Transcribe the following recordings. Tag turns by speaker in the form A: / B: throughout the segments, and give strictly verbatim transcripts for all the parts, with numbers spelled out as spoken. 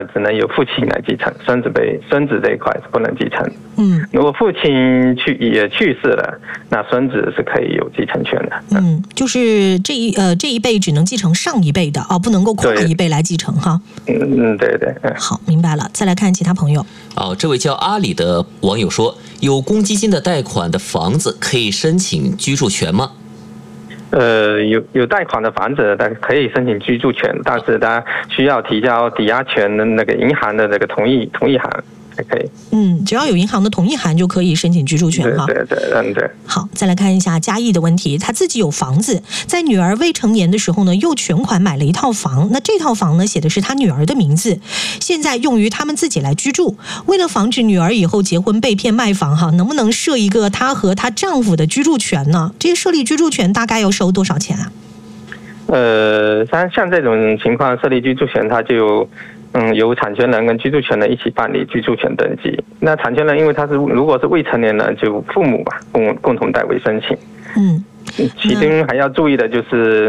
A: 只能由父亲来继承，孙子辈孙子这一块是不能继承。
B: 嗯，
A: 如果父亲去也去世了，那孙子是可以有继承权的。
B: 嗯，就是这一呃这一辈只能继承上一辈的哦，不能够跨一辈来继承哈。
A: 嗯嗯，对对。嗯、
B: 好，明白了。再来看其他朋友。
C: 哦，这位叫阿里的网友说，有公积金的贷款的房子可以申请居住权吗？
A: 呃，有有贷款的房子，但可以申请居住权，但是他需要提交抵押权的那个银行的这个同意同意函才可以。
B: 嗯，只要有银行的同意函就可以申请居住权哈。
A: 对对对，嗯对。
B: 好，再来看一下嘉义的问题，他自己有房子，在女儿未成年的时候呢，又全款买了一套房，那这套房呢写的是他女儿的名字，现在用于他们自己来居住。为了防止女儿以后结婚被骗卖房哈，能不能设一个她和她丈夫的居住权呢？这些设立居住权大概要收多少钱啊？
A: 呃，像像这种情况设立居住权，它就嗯由产权人跟居住权人一起办理居住权登记。那产权人因为他是如果是未成年人，就父母吧共共同代为申请。
B: 嗯，
A: 其中还要注意的就是，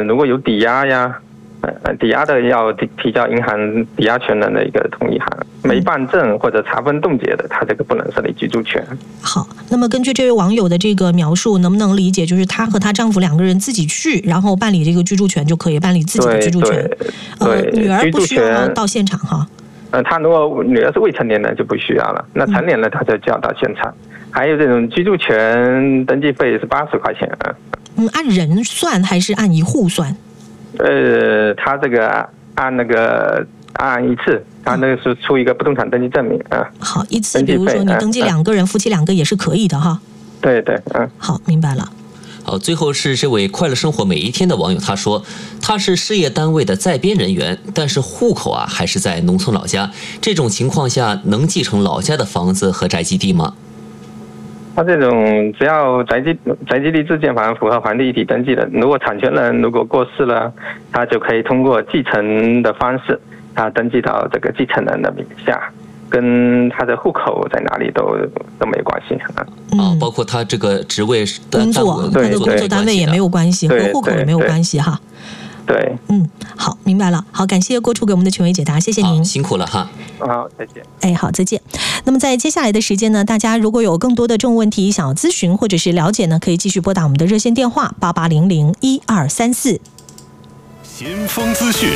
A: 如果有抵押呀，呃，抵押的要提提交银行抵押权人的一个同意函，没办证或者查封冻结的，他这个不能设立居住权。
B: 好，那么根据这位网友的这个描述，能不能理解就是她和她丈夫两个人自己去，然后办理这个居住权就可以办理自己的居住权？
A: 对，
B: 呃，女儿不需要到现场哈。
A: 呃，他如果女儿是未成年人就不需要了，那成年人他就就要到现场。嗯、还有这种居住权登记费是八十块钱啊。
B: 嗯，按人算还是按一户算？
A: 呃，他这个按那个按一次，他那个是出一个不动产登记证明啊。
B: 好，一次，比如说你登记两个人，嗯、夫妻两个也是可以的哈。
A: 对对，嗯。
B: 好，明白了。
C: 好，最后是这位快乐生活每一天的网友，他说他是事业单位的在编人员，但是户口啊还是在农村老家，这种情况下能继承老家的房子和宅基地吗？
A: 他这种只要宅基宅基地自建房符合房地一体登记的，如果产权人如果过世了，他就可以通过继承的方式，他登记到这个继承人的名下，跟他的户口在哪里都都没有关系啊。
C: 哦，包括他这个职位
B: 工作，他的工作单位也没有关系，和户口也没有关系哈。
A: 对，
B: 嗯，好，明白了。好，感谢郭处给我们的权威解答，谢谢您，
C: 辛苦了哈。
A: 好，再见。
B: 哎，好，再见。那么在接下来的时间呢，大家如果有更多的政务问题想要咨询或者是了解呢，可以继续拨打我们的热线电话八八零零一二三四。
D: 先锋资讯。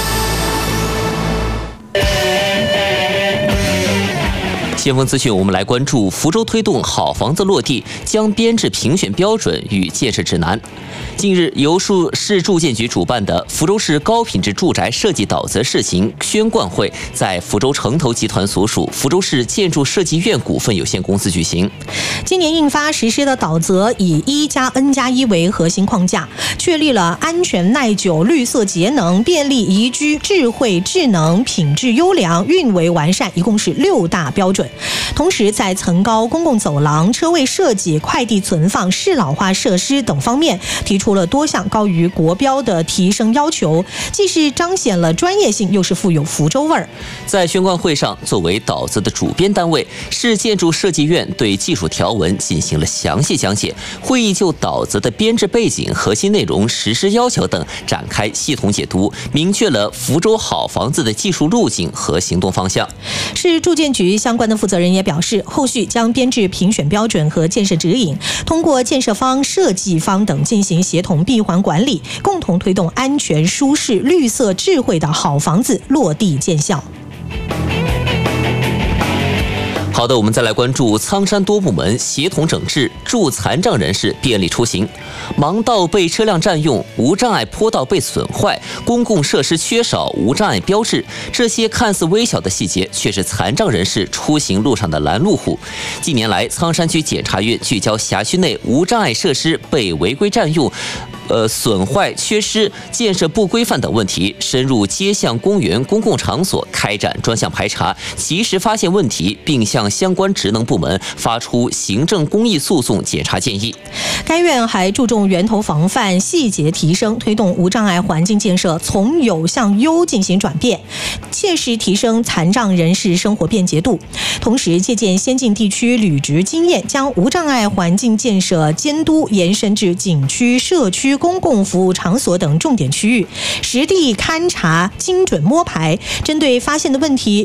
C: 先锋资讯，我们来关注福州推动好房子落地，将编制评选标准与建设指南。近日，由市住建局主办的福州市高品质住宅设计导则试行宣贯会在福州城投集团所属福州市建筑设计院股份有限公司举行。
B: 今年印发实施的导则以一加 N 加一为核心框架，确立了安全耐久、绿色节能、便利宜居、智慧智能、品质优良、运维完善，一共是六大标准。同时，在层高、公共走廊、车位设计、快递存放、适老化设施等方面，提出了多项高于国标的提升要求，既是彰显了专业性，又是富有福州味儿。
C: 在宣贯会上，作为导则的主编单位，市建筑设计院对技术条文进行了详细讲解。会议就导则的编制背景、核心内容、实施要求等展开系统解读，明确了福州好房子的技术路径和行动方向。
B: 市住建局相关的负责人也表示，后续将编制评选标准和建设指引，通过建设方、设计方等进行协同闭环管理，共同推动安全、舒适、绿色、智慧的好房子落地见效。
C: 好的，我们再来关注苍山多部门协同整治，助残障人士便利出行。盲道被车辆占用，无障碍坡道被损坏，公共设施缺少无障碍标志，这些看似微小的细节，却是残障人士出行路上的拦路虎。近年来，苍山区检察院聚焦辖区内无障碍设施被违规占用、呃损坏、缺失、建设不规范等问题，深入街巷、公园、公共场所开展专项排查，及时发现问题，并向相关职能部门发出行政公益诉讼检查建议。
B: 该院还注重源头防范、细节提升，推动无障碍环境建设从有向优进行转变，切实提升残障人士生活便捷度。同时，借鉴先进地区履职经验，将无障碍环境建设监督延伸至景区、社区、公共服务场所等重点区域，实地勘查、精准摸排，针对发现的问题